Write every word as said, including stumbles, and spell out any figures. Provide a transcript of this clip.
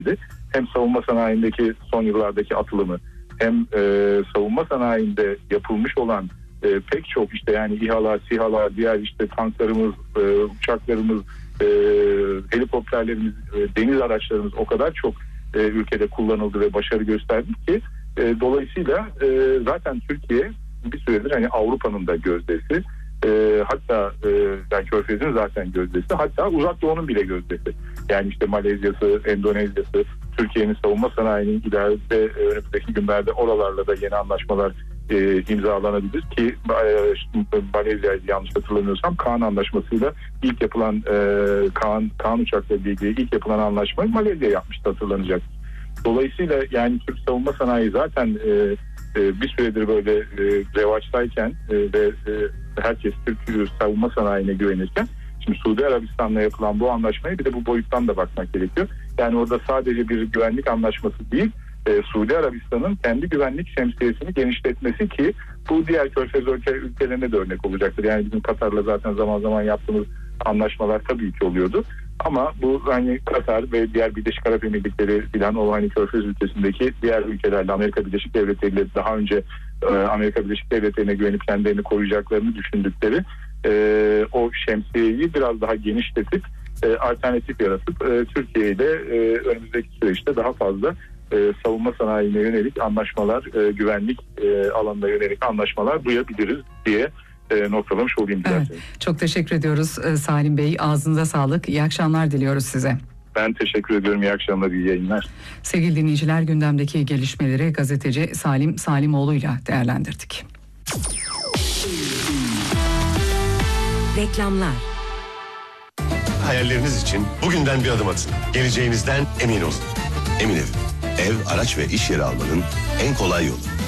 Hem savunma sanayindeki son yıllardaki atılımı, hem e, savunma sanayinde yapılmış olan e, pek çok işte yani İHA'lar, SİHA'lar, diğer işte tanklarımız, e, uçaklarımız, e, helikopterlerimiz, e, deniz araçlarımız o kadar çok e, ülkede kullanıldı ve başarı gösterdi ki e, dolayısıyla e, zaten Türkiye bir süredir hani Avrupa'nın da gözdesi. E, hatta e, yani Körfez'in zaten gözdesi, hatta Uzak Doğu'nun bile gözdesi. Yani işte Malezya'sı, Endonezya'sı, Türkiye'nin savunma sanayinin ileride e, önümüzdeki günlerde oralarla da yeni anlaşmalar e, imzalanabilir ki e, Malezya, yanlış hatırlamıyorsam Kaan Anlaşması'yla ilk yapılan e, Kaan, Kaan uçaklarıyla ilgili ilk yapılan anlaşmayı Malezya yapmıştı, hatırlanacak. Dolayısıyla yani Türk savunma sanayi zaten e, e, bir süredir böyle e, revaçtayken e, ve e, herkes Türk savunma sanayine güvenirken, şimdi Suudi Arabistan'la yapılan bu anlaşmaya bir de bu boyuttan da bakmak gerekiyor. Yani orada sadece bir güvenlik anlaşması değil, e, Suudi Arabistan'ın kendi güvenlik şemsiyesini genişletmesi ki bu diğer Körfez ülke, ülkelerine de örnek olacaktır. Yani bizim Katar'la zaten zaman zaman yaptığımız anlaşmalar tabii ki oluyordu. Ama bu hani Katar ve diğer Birleşik Arap Emirlikleri filan o hani Körfez ülkesindeki diğer ülkelerle, Amerika Birleşik Devletleri ile daha önce e, Amerika Birleşik Devletleri'ne güvenip kendilerini koruyacaklarını düşündükleri e, o şemsiyeyi biraz daha genişletip e, alternatif yaratıp e, Türkiye ile e, önümüzdeki süreçte daha fazla e, savunma sanayine yönelik anlaşmalar, e, güvenlik e, alanına yönelik anlaşmalar duyabiliriz diye E, noktalamış olayım. Evet, çok teşekkür ediyoruz e, Salim Bey. Ağzınıza sağlık. İyi akşamlar diliyoruz size. Ben teşekkür ediyorum. İyi akşamlar, iyi yayınlar. Sevgili dinleyiciler, gündemdeki gelişmeleri gazeteci Salim Salimoğlu ile değerlendirdik. Reklamlar. Hayalleriniz için bugünden bir adım atın. Geleceğinizden emin olun. Emin Ev, ev, araç ve iş yeri almanın en kolay yolu.